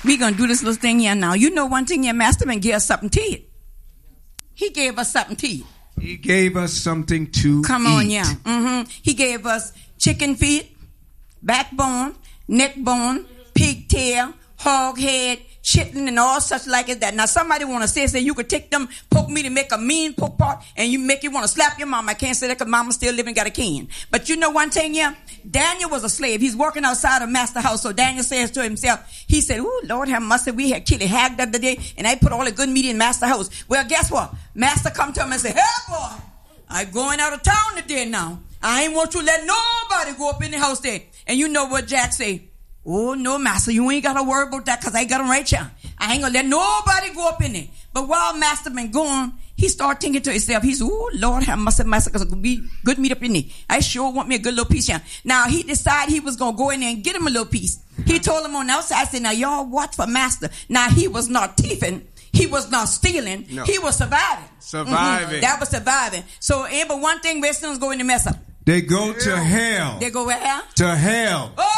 We're going to do this little thing here now. You know one thing your master man gave us something to eat. He gave us something to eat. He gave us something to eat. Come on, yeah. Mm-hmm. He gave us chicken feet, backbone, neck bone, pigtail, hog head, chitlin, and all such like as that. Now, somebody want to say you could take them poke meat and make a mean poke pot, and you make you want to slap your mama. I can't say that because mama still living, got a can. But you know one thing, yeah? Daniel was a slave. He's working outside of master house. So Daniel says to himself, he said, "Ooh, Lord have mercy, we had chili hag the other day, and I put all the good meat in master house." Well, guess what? Master come to him and say, "Hey, boy, I'm going out of town today now. I ain't want you to let nobody go up in the house there." And you know what Jack say? "Oh, no, master, you ain't got to worry about that because I got them right here. I ain't going to let nobody go up in there." But while master been gone, he started thinking to himself, he said, "Oh, Lord have mercy, master, because it'll be good meat up in there. I sure want me a good little piece here." Now, he decided he was going to go in there and get him a little piece. He told him on the outside, I said, "Now, y'all watch for master." Now, he was not thieving. He was not stealing. No. He was surviving. Surviving. Mm-hmm. That was surviving. So, but one thing, Westerners go in the mess up. They go to hell. They go where? To hell. Oh,